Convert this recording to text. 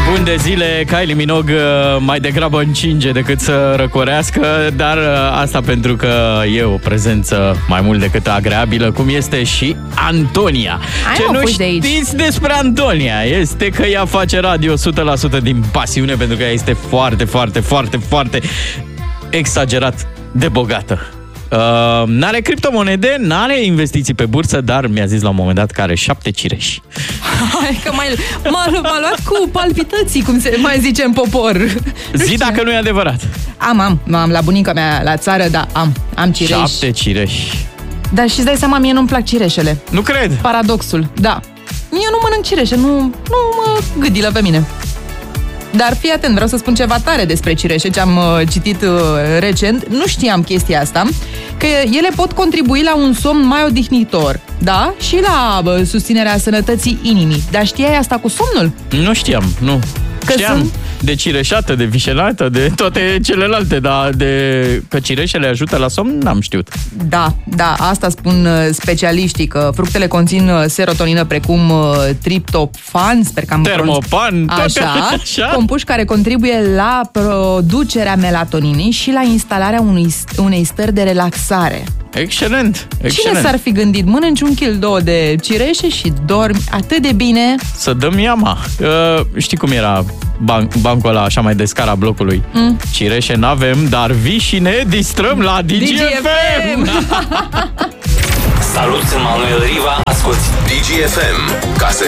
Bun de zile, Kylie Minogue mai degrabă încinge decât să răcorească, dar asta pentru că e o prezență mai mult decât agreabilă, cum este și Antonia. Ce nu știți despre Antonia este că ea face radio 100% din pasiune, pentru că ea este foarte, foarte, foarte, foarte exagerat de bogată. N-are criptomonede, n-are investiții pe bursă, dar mi-a zis la un moment dat că are 7 cireși. Hai că m-a luat cu palpitații, cum se mai zice în popor. Zi dacă nu e adevărat. Am la bunica mea la țară, da, am cireși. 7 cireși. Dar și-ți dai seama, mie nu-mi plac cireșele. Nu cred. Paradoxul, da. Eu nu mănânc cireșe, nu mă gâdilă pe mine. Dar fii atent, vreau să spun ceva tare despre cireșe, ce am citit recent. Nu știam chestia asta, că ele pot contribui la un somn mai odihnitor, da? Și la susținerea sănătății inimii. Dar știai asta cu somnul? Nu știam, nu. Știam de cireșată, de vișenată, de toate celelalte, dar că cireșele ajută la somn, n-am știut. Da, asta spun specialiștii, că fructele conțin serotonină precum triptofan, sper că am termopan, așa, compuși care contribuie la producerea melatoninei și la instalarea unei stări de relaxare. Excelent. Cine s-ar fi gândit? Mănânci 1 kg 2 de cireșe și dormi atât de bine. Să dăm iama. Știi cum era bancul ăla așa mai de scara blocului? Cireșe n-avem, dar vii și ne distrăm la DGFM. Salut, sunt Manuel Riva, asculti DGFM, ca să